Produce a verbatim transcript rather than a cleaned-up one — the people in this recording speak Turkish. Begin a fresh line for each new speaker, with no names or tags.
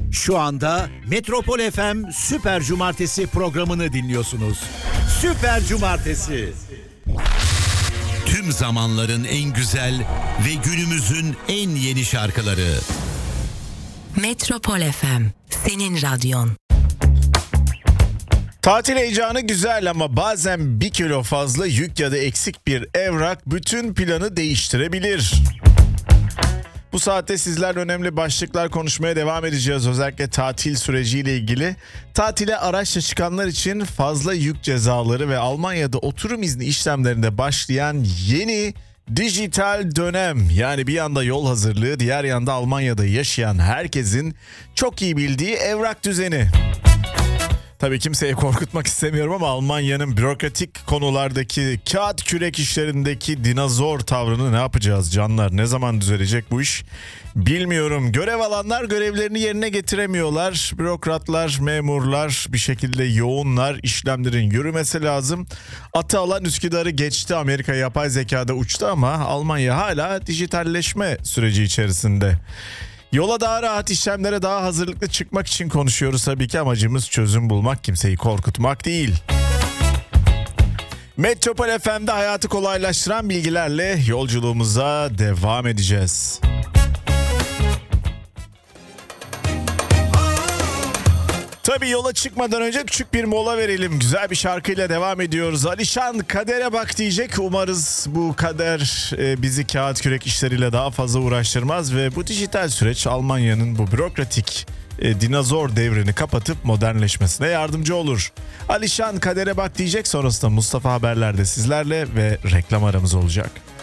Şu anda Metropol F M Süper Cumartesi programını dinliyorsunuz. Süper Cumartesi. Tüm zamanların en güzel ve günümüzün en yeni şarkıları.
Metropol F M, senin radyon.
Tatil heyecanı güzel ama bazen bir kilo fazla yük ya da eksik bir evrak bütün planı değiştirebilir. Bu saatte sizlerle önemli başlıklar konuşmaya devam edeceğiz. Özellikle tatil süreciyle ilgili. Tatile araçla çıkanlar için fazla yük cezaları ve Almanya'da oturum izni işlemlerinde başlayan yeni dijital dönem. Yani bir yanda yol hazırlığı, diğer yanda Almanya'da yaşayan herkesin çok iyi bildiği evrak düzeni. Tabii kimseyi korkutmak istemiyorum ama Almanya'nın bürokratik konulardaki kağıt kürek işlerindeki dinozor tavrını ne yapacağız canlar? Ne zaman düzelecek bu iş? Bilmiyorum. Görev alanlar görevlerini yerine getiremiyorlar. Bürokratlar, memurlar bir şekilde yoğunlar. İşlemlerin yürümesi lazım. Atı alan Üsküdar'ı geçti. Amerika yapay zekada uçtu ama Almanya hala dijitalleşme süreci içerisinde. Yola daha rahat, işlemlere daha hazırlıklı çıkmak için konuşuyoruz tabii ki. Amacımız çözüm bulmak, kimseyi korkutmak değil. Metropol F M'de hayatı kolaylaştıran bilgilerle yolculuğumuza devam edeceğiz. Tabii yola çıkmadan önce küçük bir mola verelim. Güzel bir şarkıyla devam ediyoruz. Alişan kadere bak diyecek. Umarız bu kader e, bizi kağıt kürek işleriyle daha fazla uğraştırmaz ve bu dijital süreç Almanya'nın bu bürokratik e, dinozor devrini kapatıp modernleşmesine yardımcı olur. Alişan kadere bak diyecek, sonrasında Mustafa Haberler'de sizlerle ve reklam aramız olacak.